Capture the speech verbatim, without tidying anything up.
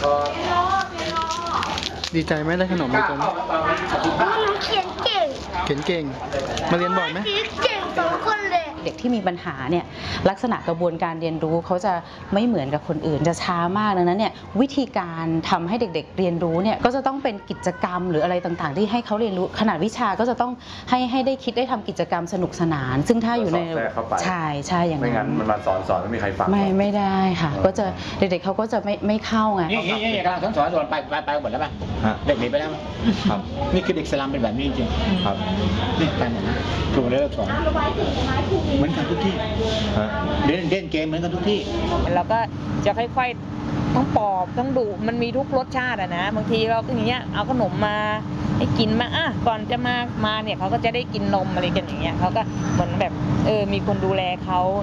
ดีใจไหมได้ขนมดีใจไหมหนูเขียนเก่งเขียนเก่งมาเรียนบ่อยไหมเก่งสองคนเลยเด็กที่มีปัญหาเนี่ยลักษณะกระบวนการเรียนรู้เขาจะไม่เหมือนกับคนอื่นจะช้ามากดังนั้นเนี่ยวิธีการทำให้เด็กๆเรียนรู้เนี่ยก็จะต้องเป็นกิจกรรมหรืออะไรต่างๆที่ให้เขาเรียนรู้ขนาดวิชาก็จะต้องให้ให้ได้คิดได้ทำกิจกรรมสนุกสนานซึ่งถ้าอยู่ในใช่ใช่อย่างนั้นไม่งั้นมันมาสอนสอนไม่มีใครฟังไม่ไม่ได้ค่ะก็จะเด็กๆเขาก็จะไม่ไม่เข้าไงนี่นี่นี่กำลังสอนสอนสอนไปไปไปหมดแล้วป่ะเด็กหนีไปแล้วครับนี่คือเด็กสลัมเป็นแบบนี้จริงครับนี่ไปหมดนะครูเลิกสอนเหมือนกันทุกที่เล่นเล่นเกมเหมือนกันทุกที่แล้วก็จะค่อยๆต้องปอบต้องดุมันมีทุกรสชาติอะนะบางทีเราก็อย่างเงี้ยเอาขนมมาให้กินมาอ่ะก่อนจะมามาเนี่ยเขาก็จะได้กินนมอะไรกันอย่างเงี้ยเขาก็เหมือนแบบเออมีคนดูแลเขา